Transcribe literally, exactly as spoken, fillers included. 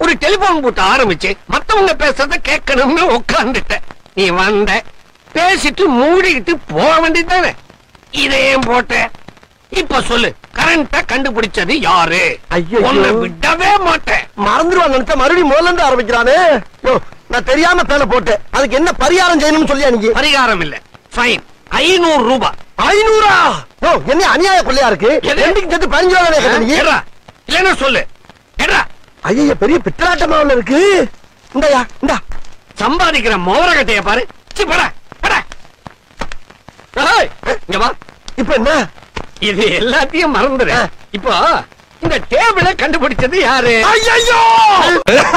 ஒரு டெலிபோன் பூத்த ஆரம்பிச்சு மத்தவங்க பேசுறத கேட்கணும்னு உட்கார்ந்துட்ட. நீ வந்த பேசிட்டு மூடிக்கிட்டு போக வேண்டியதானே. இதையும் போட்ட. இப்ப சொல்லு, கரண்ட கண்டுபிடிச்சது யாரு? உன்னை விடவே மாட்டேன். மறந்துடுவான் நினைச்சா மறுபடியும் முதல்ல இருந்து ஆரம்பிக்கிறானே. நான் தெரியாம பேன போட்டேன். அதுக்கு என்ன பரிகாரம் செய்யணும்னு சொல்லியா நீங்க? பரிகாரம் இல்ல, ஃபைன். ஐநூறு ரூபாய். ஐநூறா? என்ன அநியாய கொள்ளையா இருக்கு? ரெண்டுக்கு சேர்த்து பதினஞ்சு ரூபா இல்லன்னா சொல்லு. ஐயா பெரிய பித்தலாட்டமாவில் இருக்கு. இந்தயா இந்தா சம்பாதிக்கிற மோரகட்டைய பாரு. இப்ப என்ன? இது எல்லாத்தையும் மறந்துடு. இப்போ இந்த டேபிள கண்டுபிடிச்சது யாரு? ஐயோ